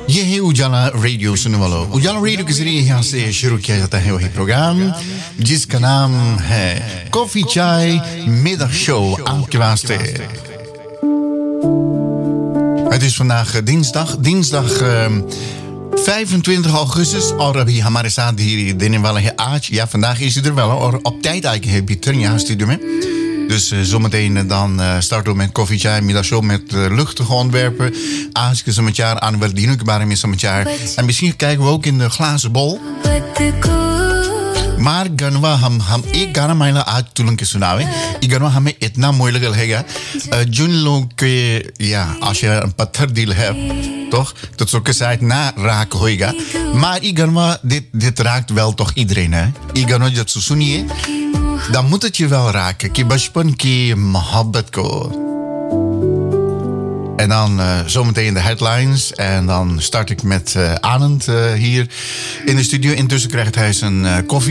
ये है उजाला रेडियो सुनने वालों। उजाला रेडियो के जरिए यहाँ से शुरू किया जाता है वही प्रोग्राम जिसका नाम है कॉफी चाय middag show आपके वास्ते। Het is vandaag dinsdag 25 augustus और अभी हमारे साथ ही देने वाला है आज. Ja, vandaag is hij er wel और op tijd eigenlijk heb je het er in studio mee. Dus zometeen dan starten we met Koffie Chai middagshow met luchtige onderwerpen. आज के समाचार आने वाले दिनों के बारे में समाचार. En misschien kijken we ook in de glazen bol. Maar गनवा हम एक गाना मैंने आज तुलन के सुनावे. ये गनवा हमें इतना moeilijk लगेगा. जिन लोग के ja als je een पत्थर दिल है toch dat zo gezegd na raken hoega. Maar ये गनवा dit raakt wel toch iedereen hè. ये गनवा जब सुनिए dan moet het je wel raken. Ki bachpan ki mohabbat ko. En dan zometeen de headlines. En dan start ik met Anand hier in de studio. Intussen krijgt hij zijn koffie.